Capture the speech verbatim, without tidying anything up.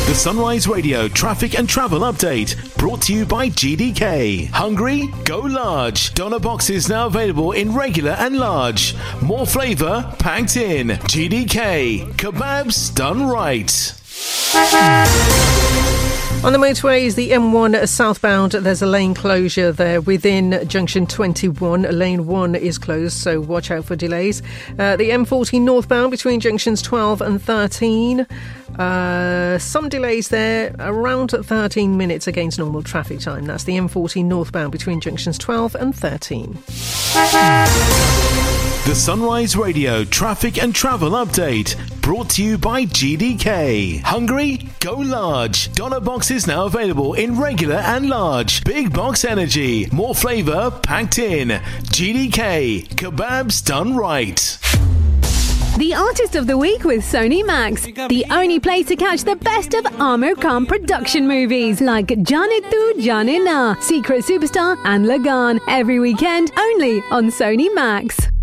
The Sunrise Radio traffic and travel update brought to you by G D K. Hungry? Go large. Doner boxes now available in regular and large. More flavour packed in. G D K. Kebabs done right. On the motorways, the M one southbound, there's a lane closure there within junction twenty-one. Lane one is closed, so watch out for delays. Uh, the M forty northbound between junctions twelve and thirteen. Uh, some delays there, around thirteen minutes against normal traffic time. That's the M forty northbound between junctions twelve and thirteen. The Sunrise Radio traffic and travel update brought to you by G D K. Hungry? Go large. Doner boxes now available in regular and large. Big box energy. More flavour packed in. G D K. Kebabs done right. The Artist of the Week with Sony Max. The only place to catch the best of Amir Khan production movies like Jaane Tu Jaane Na, Secret Superstar and Lagaan. Every weekend only on Sony Max.